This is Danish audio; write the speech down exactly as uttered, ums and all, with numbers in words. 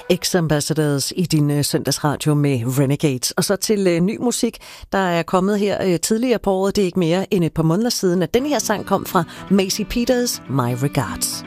X-Ambassadors i din uh, søndagsradio med Renegades. Og så til uh, ny musik, der er kommet her uh, tidligere på året. Det er ikke mere end et par måneder siden, at den her sang kom fra Macy Peters, My Regards.